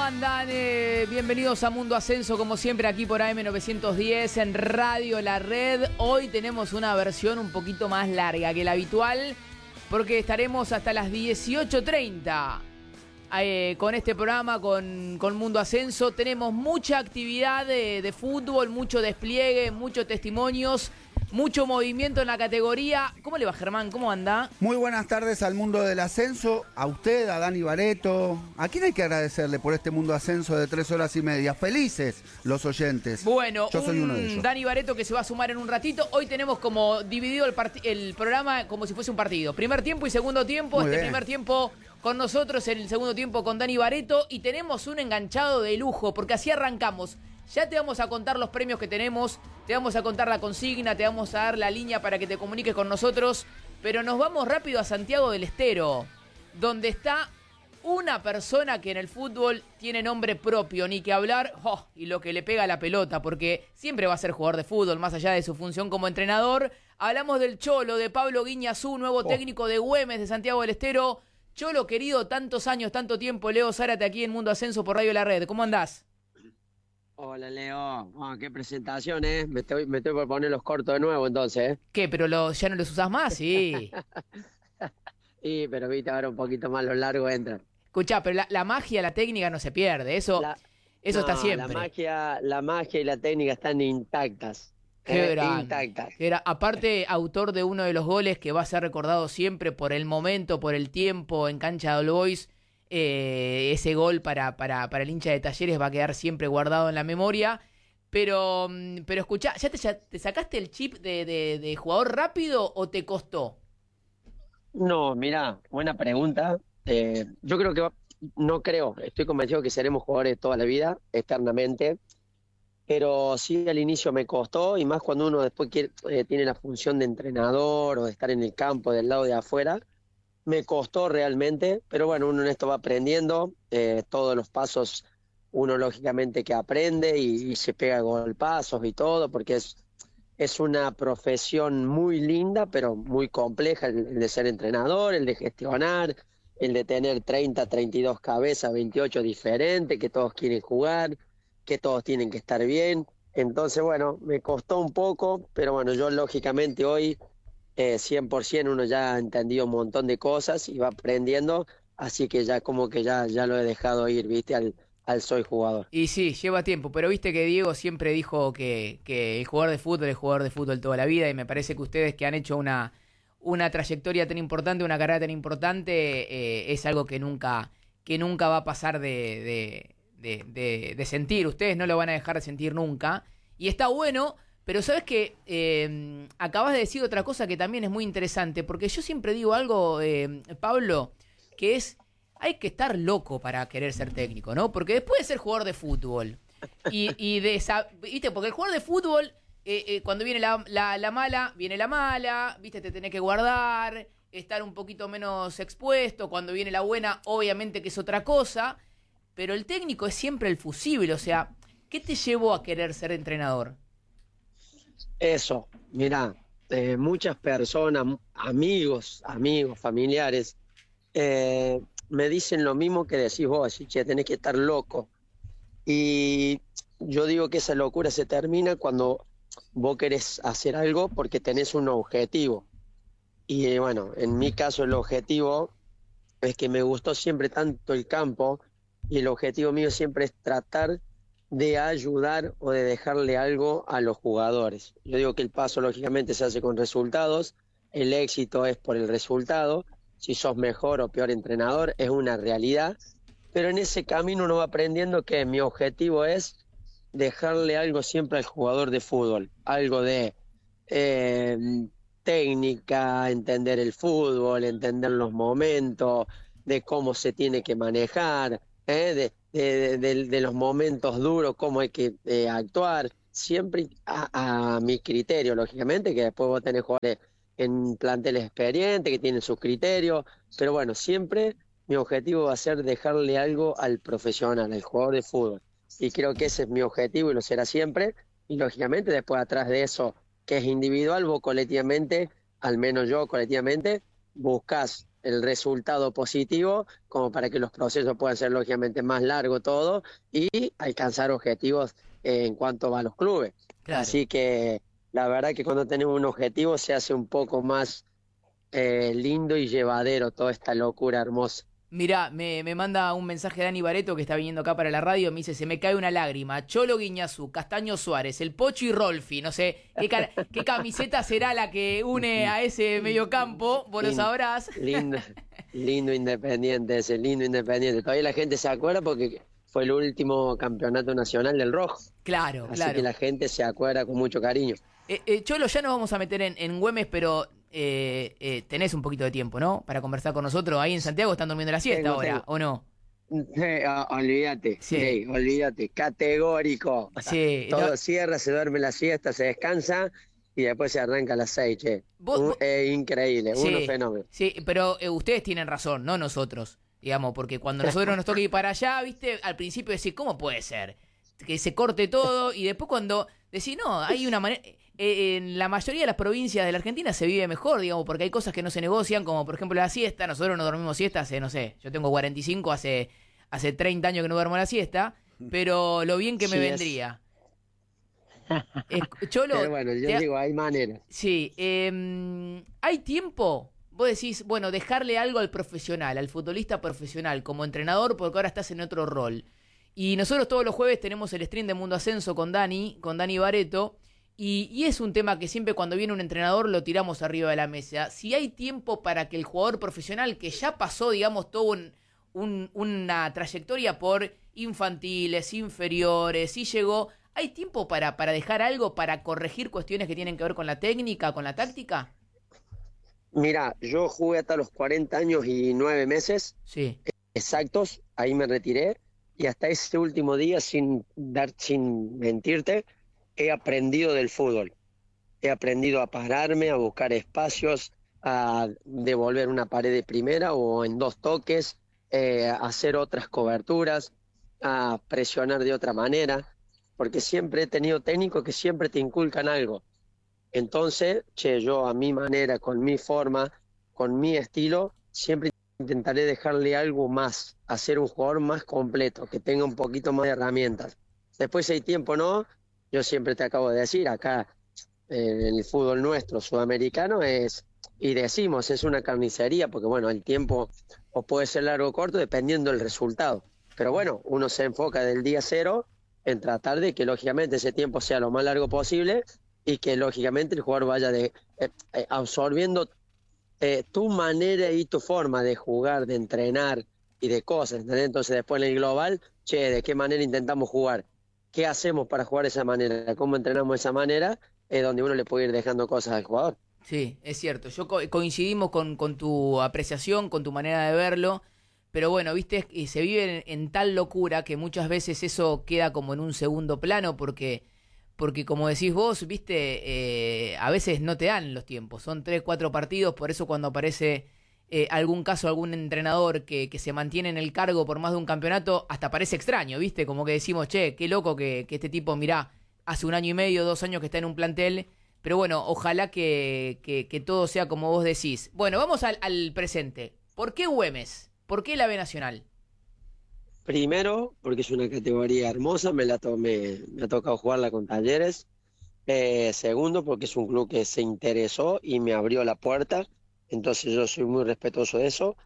andan? Bienvenidos a Mundo Ascenso, como siempre, aquí por AM910 en Radio La Red. Hoy tenemos una versión un poquito más larga que la habitual, porque estaremos hasta las 18:30 con este programa, con Mundo Ascenso. Tenemos mucha actividad de fútbol, mucho despliegue, muchos testimonios, mucho movimiento en la categoría. ¿Cómo le va, Germán? ¿Cómo anda? Muy buenas tardes al mundo del ascenso, a usted, a Dani Bareto. ¿A quién hay que agradecerle por este Mundo Ascenso de 3 horas y media? Felices los oyentes. Bueno, yo soy uno de ellos. Dani Bareto que se va a sumar en un ratito. Hoy tenemos como dividido el programa como si fuese un partido. Primer tiempo y segundo tiempo. Muy bien. Primer tiempo con nosotros, el segundo tiempo con Dani Bareto. Y tenemos un enganchado de lujo, porque así arrancamos. Ya te vamos a contar los premios que tenemos, te vamos a contar la consigna, te vamos a dar la línea para que te comuniques con nosotros, pero nos vamos rápido a Santiago del Estero, donde está una persona que en el fútbol tiene nombre propio, ni que hablar, y lo que le pega a la pelota, porque siempre va a ser jugador de fútbol, más allá de su función como entrenador. Hablamos del Cholo, de Pablo Guiñazú, nuevo técnico de Güemes, de Santiago del Estero. Cholo, querido, tantos años, tanto tiempo. Leo Zárate aquí en Mundo Ascenso por Radio La Red. ¿Cómo andás? Hola, Leo. Qué presentación, ¿eh? Me estoy por poner los cortos de nuevo, entonces, ¿eh? ¿Qué? ¿Pero ya no los usás más? Sí. Sí, pero viste, ahora un poquito más los largos entran. Escuchá, pero la magia, la técnica no se pierde. Eso está siempre. La magia y la técnica están intactas. Qué grande. Intactas. Aparte, autor de uno de los goles que va a ser recordado siempre por el momento, por el tiempo en cancha de All Boys. Ese gol para el hincha de Talleres va a quedar siempre guardado en la memoria. Pero escuchá, ¿ya te sacaste el chip de jugador rápido o te costó? No, mirá, buena pregunta. Yo creo que estoy convencido que seremos jugadores toda la vida, eternamente. Pero sí, al inicio me costó, y más cuando uno después tiene la función de entrenador o de estar en el campo del lado de afuera. Me costó realmente, pero bueno, uno en esto va aprendiendo, todos los pasos uno lógicamente que aprende y se pega golpazos y todo, porque es una profesión muy linda, pero muy compleja, el de ser entrenador, el de gestionar, el de tener 30, 32 cabezas, 28 diferentes, que todos quieren jugar, que todos tienen que estar bien. Entonces, bueno, me costó un poco, pero bueno, yo lógicamente hoy 100% uno ya ha entendido un montón de cosas y va aprendiendo, así que ya como que ya lo he dejado ir, ¿viste? Al soy jugador. Y sí, lleva tiempo, pero viste que Diego siempre dijo que el jugador de fútbol es jugador de fútbol toda la vida, y me parece que ustedes que han hecho una trayectoria tan importante, una carrera tan importante, es algo que nunca va a pasar de sentir. Ustedes no lo van a dejar de sentir nunca, y está bueno. Pero sabes que acabas de decir otra cosa que también es muy interesante, porque yo siempre digo algo, Pablo, que es, hay que estar loco para querer ser técnico, ¿no? Porque después de ser jugador de fútbol, ¿viste? Porque el jugador de fútbol, cuando viene la mala, viene la mala, ¿viste? Te tenés que guardar, estar un poquito menos expuesto. Cuando viene la buena, obviamente que es otra cosa, pero el técnico es siempre el fusible. O sea, ¿qué te llevó a querer ser entrenador? Eso, mirá, muchas personas, amigos, familiares, me dicen lo mismo que decís vos, así que tenés que estar loco. Y yo digo que esa locura se termina cuando vos querés hacer algo porque tenés un objetivo. Y bueno, en mi caso el objetivo es que me gustó siempre tanto el campo, y el objetivo mío siempre es tratar de ayudar o de dejarle algo a los jugadores. Yo digo que el paso lógicamente se hace con resultados, el éxito es por el resultado, si sos mejor o peor entrenador es una realidad, pero en ese camino uno va aprendiendo que mi objetivo es dejarle algo siempre al jugador de fútbol, algo de técnica, entender el fútbol, entender los momentos, de cómo se tiene que manejar, de los momentos duros, cómo hay que actuar, siempre a mi criterio, lógicamente, que después vos tenés jugadores en planteles experientes que tienen sus criterios, pero bueno, siempre mi objetivo va a ser dejarle algo al profesional, al jugador de fútbol, y creo que ese es mi objetivo y lo será siempre, y lógicamente después atrás de eso, que es individual, vos colectivamente, al menos yo colectivamente, buscás el resultado positivo, como para que los procesos puedan ser lógicamente más largos todo y alcanzar objetivos en cuanto a los clubes. Claro. Así que la verdad que cuando tenemos un objetivo se hace un poco más lindo y llevadero toda esta locura hermosa. Mirá, me manda un mensaje Dani Bareto que está viniendo acá para la radio, me dice, se me cae una lágrima, Cholo Guiñazú, Castaño Suárez, el Pocho y Rolfi, no sé, qué camiseta será la que une a ese mediocampo, vos lo sabrás. Lindo Independiente ese, lindo Independiente. Todavía la gente se acuerda porque fue el último campeonato nacional del Rojo. Claro, Así claro. que la gente se acuerda con mucho cariño. Cholo, ya nos vamos a meter en Güemes, pero tenés un poquito de tiempo, ¿no? Para conversar con nosotros. Ahí en Santiago están durmiendo la siesta ahora, ¿o no? Olvídate, Sí. olvídate, categórico. Sí. Todo cierra, se duerme la siesta, se descansa y después se arranca a las 6, che. Vos- Increíble, Sí, unos fenómenos. sí, pero ustedes tienen razón, no nosotros, digamos, porque cuando nosotros nos toca ir para allá, viste, al principio decís, ¿cómo puede ser? Que se corte todo y después cuando decís, no, hay una manera... en la mayoría de las provincias de la Argentina se vive mejor, digamos, porque hay cosas que no se negocian, como por ejemplo la siesta. Nosotros no dormimos siesta hace, no sé, yo tengo 45, hace 30 años que no duermo la siesta, pero lo bien que me Sí, vendría. Cholo, Pero bueno, yo digo, hay maneras. sí, hay tiempo. Vos decís, bueno, dejarle algo al profesional, al futbolista profesional, como entrenador, porque ahora estás en otro rol. Y nosotros todos los jueves tenemos el stream de Mundo Ascenso con Dani Bareto, y es un tema que siempre cuando viene un entrenador lo tiramos arriba de la mesa. Si hay tiempo para que el jugador profesional, que ya pasó, digamos, todo una trayectoria por infantiles, inferiores, y llegó, ¿hay tiempo para dejar algo, para corregir cuestiones que tienen que ver con la técnica, con la táctica? Mira, yo jugué hasta los 40 años y 9 meses Sí. exactos, ahí me retiré, y hasta ese último día, sin mentirte, he aprendido del fútbol. He aprendido a pararme, a buscar espacios, a devolver una pared de primera o en 2 toques, a hacer otras coberturas, a presionar de otra manera, porque siempre he tenido técnicos que siempre te inculcan algo. Entonces, yo a mi manera, con mi forma, con mi estilo, siempre intentaré dejarle algo más, hacer un jugador más completo, que tenga un poquito más de herramientas. Después, si hay tiempo, no, yo siempre te acabo de decir, acá en el fútbol nuestro, sudamericano, y decimos, es una carnicería, porque bueno, el tiempo o puede ser largo o corto, dependiendo del resultado. Pero bueno, uno se enfoca del día cero en tratar de que lógicamente ese tiempo sea lo más largo posible y que lógicamente el jugador vaya absorbiendo tu manera y tu forma de jugar, de entrenar y de cosas, ¿entendés? Entonces después en el global, ¿de qué manera intentamos jugar? ¿Qué hacemos para jugar de esa manera? ¿Cómo entrenamos de esa manera? Donde uno le puede ir dejando cosas al jugador. Sí, es cierto. Yo coincidimos con tu apreciación, con tu manera de verlo, pero bueno, viste, se vive en tal locura que muchas veces eso queda como en un segundo plano porque como decís vos, viste, a veces no te dan los tiempos. Son 3, 4 partidos, por eso cuando aparece algún caso, algún entrenador que se mantiene en el cargo por más de un campeonato, hasta parece extraño, viste, como que decimos, che, qué loco que este tipo, mirá, hace 1 año y medio, 2 años que está en un plantel. Pero bueno, ojalá que todo sea como vos decís. Bueno, vamos al presente. ¿Por qué Güemes? ¿Por qué la B Nacional? Primero, porque es una categoría hermosa, me ha tocado jugarla con Talleres. Segundo, porque es un club que se interesó y me abrió la puerta, entonces yo soy muy respetuoso de eso.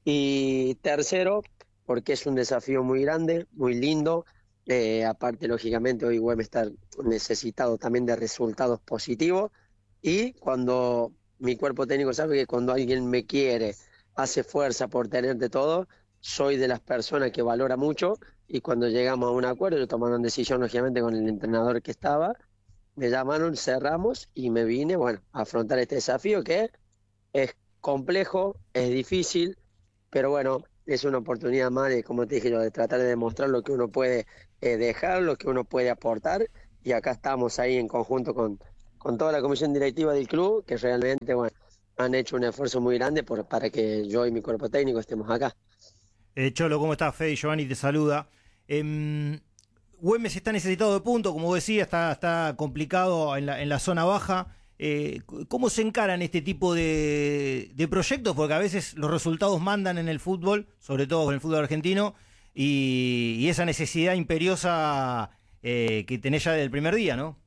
Y tercero, porque es un desafío muy grande, muy lindo. Aparte, lógicamente, hoy Güemes está necesitado también de resultados positivos. Y cuando mi cuerpo técnico sabe que cuando alguien me quiere, hace fuerza por tenerte todo, soy de las personas que valora mucho. Y cuando llegamos a un acuerdo, yo tomé una decisión, lógicamente, con el entrenador que estaba, me llamaron, cerramos y me vine, bueno, a afrontar este desafío que es complejo, es difícil, pero bueno, es una oportunidad más de, como te dije yo, de tratar de demostrar lo que uno puede dejar, lo que uno puede aportar, y acá estamos ahí en conjunto con toda la comisión directiva del club, que realmente, bueno, han hecho un esfuerzo muy grande para que yo y mi cuerpo técnico estemos acá. Cholo, ¿cómo estás? Fede Giovanni te saluda. Güemes está necesitado de puntos, como decía, está complicado en la zona baja. ¿Cómo se encaran este tipo de proyectos? Porque a veces los resultados mandan en el fútbol, sobre todo en el fútbol argentino, y esa necesidad imperiosa que tenés ya del primer día, ¿no?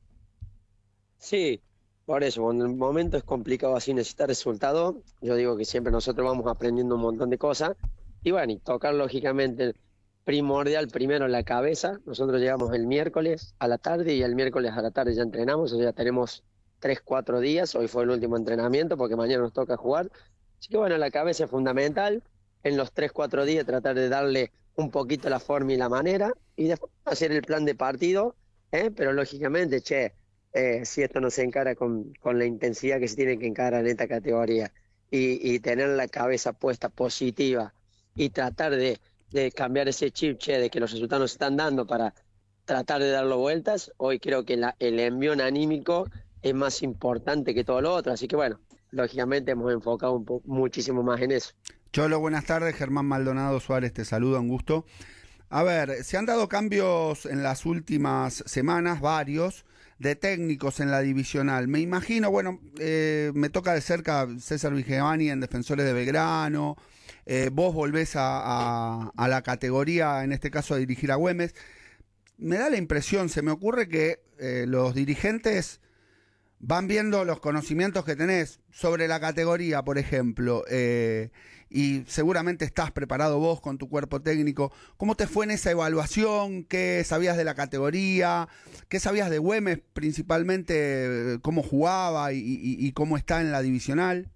Sí, por eso, cuando el momento es complicado así, necesita resultado, yo digo que siempre nosotros vamos aprendiendo un montón de cosas, y bueno, y tocar lógicamente primordial primero en la cabeza. Nosotros llegamos el miércoles a la tarde y el miércoles a la tarde ya entrenamos, o sea, ya tenemos 3, 4 días, hoy fue el último entrenamiento porque mañana nos toca jugar, así que bueno, la cabeza es fundamental, en los 3, 4 días tratar de darle un poquito la forma y la manera, y después hacer el plan de partido, pero lógicamente, si esto no se encara con la intensidad que se tiene que encarar en esta categoría y tener la cabeza puesta positiva y tratar de cambiar ese chip, de que los resultados nos están dando para tratar de darlo vueltas, hoy creo que el envión anímico es más importante que todo lo otro, así que bueno, lógicamente hemos enfocado muchísimo más en eso. Cholo, buenas tardes, Germán Maldonado Suárez te saluda, un gusto. A ver, se han dado cambios en las últimas semanas, varios, de técnicos en la divisional. Me imagino, bueno, me toca de cerca César Vigevani en Defensores de Belgrano, vos volvés a la categoría, en este caso a dirigir a Güemes. Me da la impresión, se me ocurre que los dirigentes van viendo los conocimientos que tenés sobre la categoría, por ejemplo, y seguramente estás preparado vos con tu cuerpo técnico. ¿Cómo te fue en esa evaluación? ¿Qué sabías de la categoría? ¿Qué sabías de Güemes principalmente? ¿Cómo jugaba y cómo está en la divisional?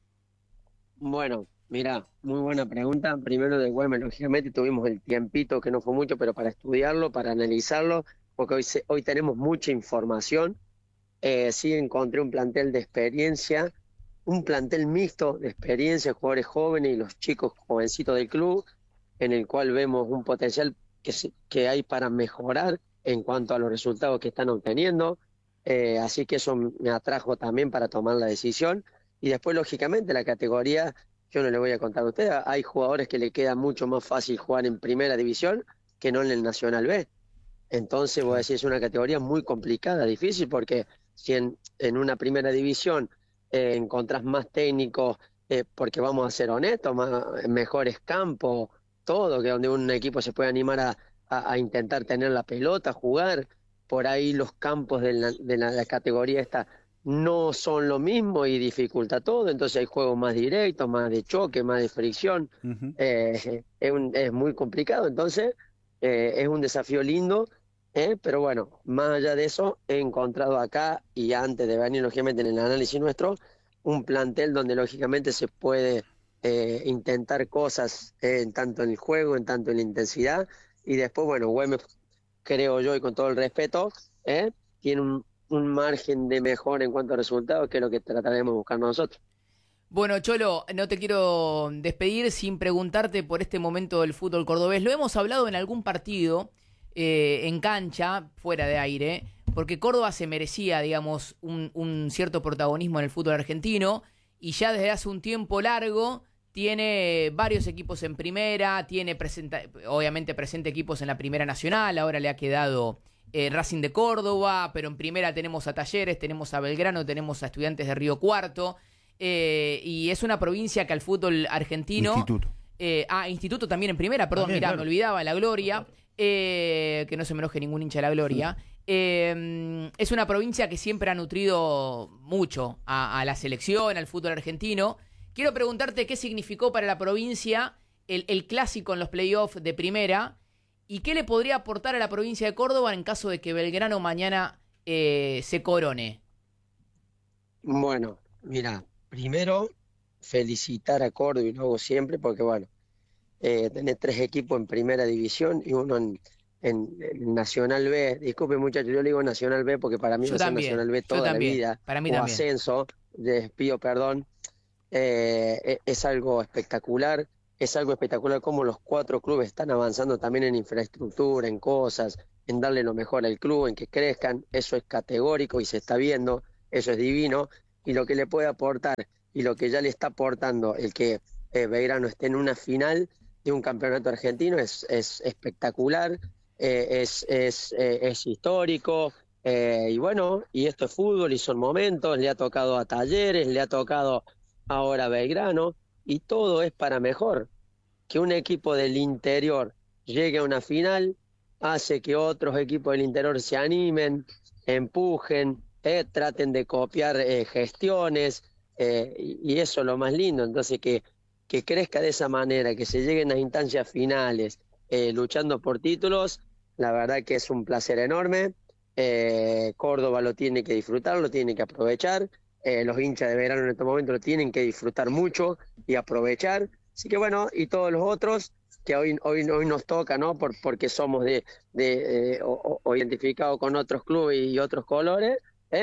Bueno, mira, muy buena pregunta. Primero de Güemes, lógicamente tuvimos el tiempito, que no fue mucho, pero para estudiarlo, para analizarlo, porque hoy tenemos mucha información. Sí encontré un plantel de experiencia, un plantel mixto de experiencia, jugadores jóvenes y los chicos jovencitos del club, en el cual vemos un potencial que hay para mejorar en cuanto a los resultados que están obteniendo, así que eso me atrajo también para tomar la decisión. Y después, lógicamente, la categoría, yo no le voy a contar a ustedes, hay jugadores que le queda mucho más fácil jugar en primera división que no en el Nacional B. Entonces, voy a decir, es una categoría muy complicada, difícil, porque si en una primera división encontrás más técnicos, porque vamos a ser honestos, mejores campos, todo, que donde un equipo se puede animar a intentar tener la pelota, jugar, por ahí los campos de la categoría esta no son lo mismo y dificulta todo, entonces hay juegos más directos, más de choque, más de fricción, Uh-huh. es muy complicado, entonces es un desafío lindo. Pero bueno, más allá de eso, he encontrado acá, y antes de venir lógicamente en el análisis nuestro, un plantel donde lógicamente se puede intentar cosas, tanto en el juego, en tanto en la intensidad, y después, bueno, Güemes, creo yo, y con todo el respeto, tiene un margen de mejora en cuanto a resultados, que es lo que trataremos de buscar nosotros. Bueno, Cholo, no te quiero despedir sin preguntarte por este momento del fútbol cordobés. Lo hemos hablado en algún partido, en cancha, fuera de aire, porque Córdoba se merecía, digamos, un cierto protagonismo en el fútbol argentino, y ya desde hace un tiempo largo tiene varios equipos en primera, tiene obviamente presente equipos en la Primera Nacional, ahora le ha quedado Racing de Córdoba, pero en primera tenemos a Talleres, tenemos a Belgrano, tenemos a Estudiantes de Río Cuarto, y es una provincia que al fútbol argentino... Instituto. Instituto también en primera, perdón, También, mirá, claro. me olvidaba, La Gloria, que no se me enoje ningún hincha de La Gloria. Es una provincia que siempre ha nutrido mucho a la selección, al fútbol argentino. Quiero preguntarte qué significó para la provincia el clásico en los playoffs de primera, y qué le podría aportar a la provincia de Córdoba en caso de que Belgrano mañana se corone. Bueno, mira, primero felicitar a Córdoba, y luego siempre, porque bueno, tenés 3 equipos en primera división y uno en Nacional B. Disculpe, muchachos, yo le digo Nacional B porque para mí Yo va a ser también, Nacional B yo toda la también, vida, para mí o también. ascenso, les pido perdón. Es algo espectacular, como los 4 clubes están avanzando también en infraestructura, en cosas, en darle lo mejor al club, en que crezcan. Eso es categórico y se está viendo, eso es divino, y lo que le puede aportar y lo que ya le está aportando el que Belgrano esté en una final de un campeonato argentino es espectacular, es histórico, Y bueno, y esto es fútbol y son momentos, le ha tocado a Talleres, le ha tocado ahora a Belgrano, y todo es para mejor. Que un equipo del interior llegue a una final hace que otros equipos del interior se animen, empujen, traten de copiar gestiones, y eso es lo más lindo. Entonces que crezca de esa manera, que se lleguen a instancias finales, luchando por títulos, la verdad que es un placer enorme. Córdoba lo tiene que disfrutar, lo tiene que aprovechar, los hinchas de Belgrano en este momento lo tienen que disfrutar mucho y aprovechar. Así que bueno, y todos los otros que hoy nos toca, ¿no? Porque somos o identificados con otros clubes y otros colores,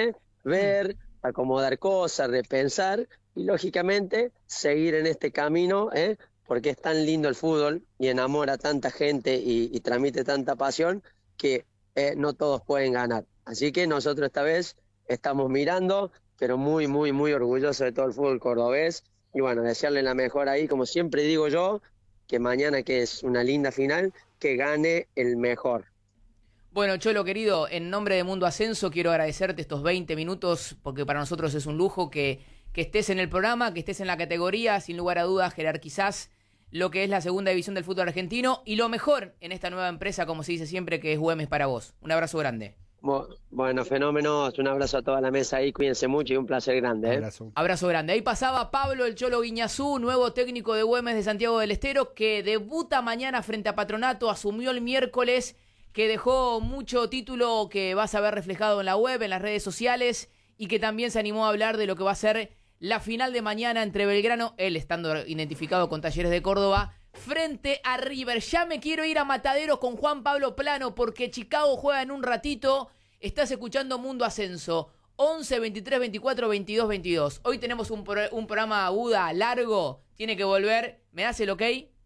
ver, acomodar cosas, repensar y lógicamente seguir en este camino, porque es tan lindo el fútbol y enamora a tanta gente y transmite tanta pasión que no todos pueden ganar. Así que nosotros esta vez estamos mirando, pero muy, muy, muy orgullosos de todo el fútbol cordobés. Y bueno, desearle la mejor ahí, como siempre digo yo, que mañana, que es una linda final, que gane el mejor. Bueno, Cholo querido, en nombre de Mundo Ascenso quiero agradecerte estos 20 minutos, porque para nosotros es un lujo que estés en el programa, que estés en la categoría, sin lugar a dudas jerarquizás lo que es la segunda división del fútbol argentino y lo mejor en esta nueva empresa, como se dice siempre, que es Güemes para vos. Un abrazo grande. Bueno, fenómenos, un abrazo a toda la mesa ahí, cuídense mucho y un placer grande. Abrazo grande. Ahí pasaba Pablo el Cholo Guiñazú, nuevo técnico de Güemes de Santiago del Estero, que debuta mañana frente a Patronato, asumió el miércoles, que dejó mucho título que vas a ver reflejado en la web, en las redes sociales, y que también se animó a hablar de lo que va a ser la final de mañana entre Belgrano, él estando identificado con Talleres de Córdoba, frente a River. Ya me quiero ir a Mataderos con Juan Pablo Plano porque Chicago juega en un ratito. Estás escuchando Mundo Ascenso. 11 23 24 22 22. Hoy tenemos un programa aguda, largo. Tiene que volver. ¿Me das el ok?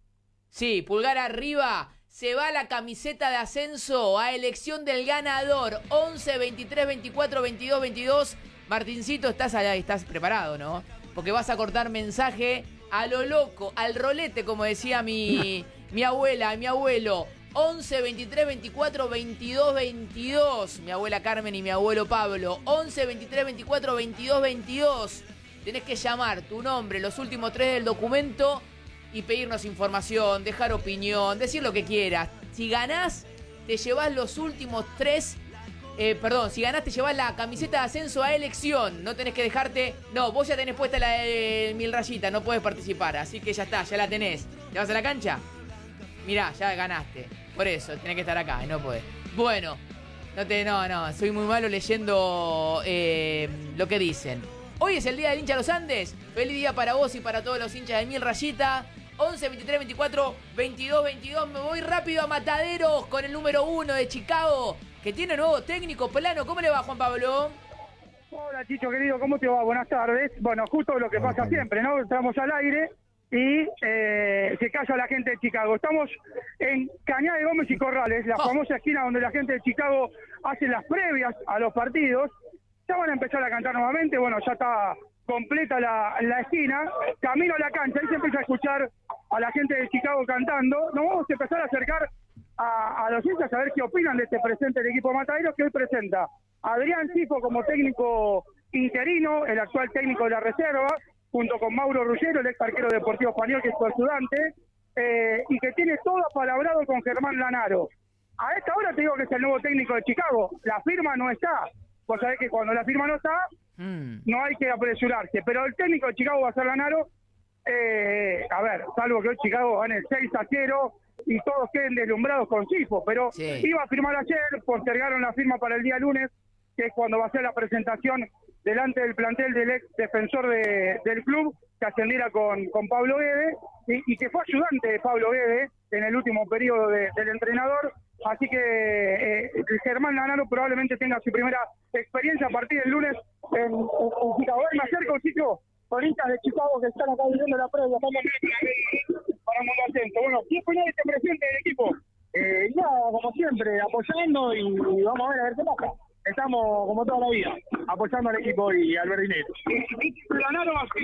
Sí, pulgar arriba. Se va la camiseta de ascenso a elección del ganador. 11 23 24 22 22. Martincito, estás allá, estás preparado, ¿no? Porque vas a cortar mensaje a lo loco, al rolete, como decía mi abuela, mi abuelo. 11 23 24 22 22. Mi abuela Carmen y mi abuelo Pablo. 11 23 24 22 22. Tenés que llamar tu nombre, los últimos 3 del documento y pedirnos información, dejar opinión, decir lo que quieras. Si ganás, te llevás los últimos 3. Si ganás, te llevás la camiseta de ascenso a elección. No tenés que dejarte. No, vos ya tenés puesta la de 1000 rayitas, no podés participar. Así que ya está, ya la tenés. ¿Te vas a la cancha? Mirá, ya ganaste. Por eso, tenés que estar acá, no podés. Bueno, no, soy muy malo leyendo lo que dicen. Hoy es el día del hincha de los Andes. Feliz día para vos y para todos los hinchas de 1000 rayitas. 11 23 24 22 22. Me voy rápido a Mataderos con el número 1 de Chicago, que tiene nuevo técnico. Plano, ¿cómo le va, Juan Pablo? Hola, Chicho querido, ¿cómo te va? Buenas tardes. Bueno, justo lo que pasa siempre, ¿no? Estamos al aire y se calla la gente de Chicago. Estamos en Cañada de Gómez y Corrales, la famosa esquina donde la gente de Chicago hace las previas a los partidos. Ya van a empezar a cantar nuevamente, bueno, ya está completa la esquina. Camino a la cancha, ahí se empieza a escuchar a la gente de Chicago cantando. Nos vamos a empezar a acercar a los hinchas a ver qué opinan de este presente del equipo Mataderos, que hoy presenta a Adrián Sifo como técnico interino, el actual técnico de la reserva, junto con Mauro Ruggero, el ex arquero deportivo español, que es su ayudante, y que tiene todo apalabrado con Germán Lanaro. A esta hora te digo que es el nuevo técnico de Chicago. La firma no está. Vos sabés que cuando la firma no está, no hay que apresurarse. Pero el técnico de Chicago va a ser Lanaro. A ver, salvo que hoy Chicago gane 6-0 y todos queden deslumbrados con Sifo, pero iba a firmar ayer, postergaron la firma para el día lunes, que es cuando va a ser la presentación delante del plantel del ex defensor del club, que ascendiera con Pablo Guede, y que fue ayudante de Pablo Guede en el último periodo del entrenador. Así que Germán Lanaro probablemente tenga su primera experiencia a partir del lunes en Chicago. Me acerco, chicos, con hinchas de Chicago que están acá viviendo la previa. Para Mundo Ascenso. Bueno, ¿qué opinás de este presidente del equipo? Nada, como siempre, apoyando y vamos a ver qué pasa. Estamos, como toda la vida, apoyando al equipo y al verdinero.